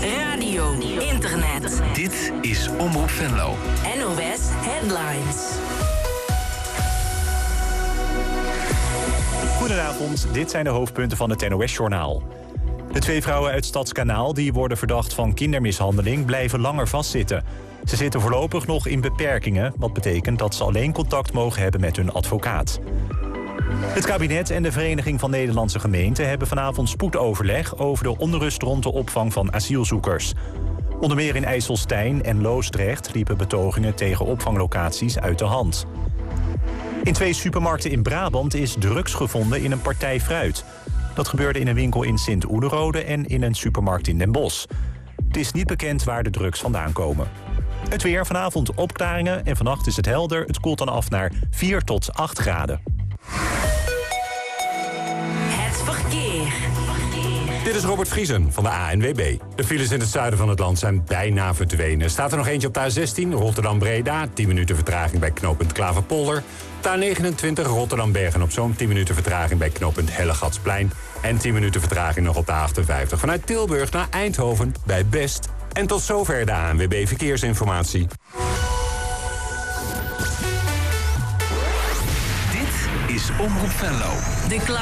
radio, internet. Dit is Omroep Venlo. NOS Headlines. Goedenavond, dit zijn de hoofdpunten van het NOS-journaal. De 2 vrouwen uit Stadskanaal die worden verdacht van kindermishandeling blijven langer vastzitten. Ze zitten voorlopig nog in beperkingen, wat betekent dat ze alleen contact mogen hebben met hun advocaat. Het kabinet en de Vereniging van Nederlandse Gemeenten hebben vanavond spoedoverleg over de onrust rond de opvang van asielzoekers. Onder meer in IJsselstein en Loosdrecht liepen betogingen tegen opvanglocaties uit de hand. In 2 supermarkten in Brabant is drugs gevonden in een partij fruit. Dat gebeurde in een winkel in Sint-Oederode en in een supermarkt in Den Bosch. Het is niet bekend waar de drugs vandaan komen. Het weer, vanavond opklaringen en vannacht is het helder. Het koelt dan af naar 4 tot 8 graden. Het verkeer. Dit is Robert Vriesen van de ANWB. De files in het zuiden van het land zijn bijna verdwenen. Staat er nog eentje op de A16, Rotterdam-Breda. 10 minuten vertraging bij knooppunt Klaverpolder. De A29, Rotterdam-Bergen-op-Zoom. 10 minuten vertraging bij knooppunt Hellegatsplein. En 10 minuten vertraging nog op de A58 vanuit Tilburg naar Eindhoven bij Best. En tot zover de ANWB Verkeersinformatie. Dit is Omroep Venlo. De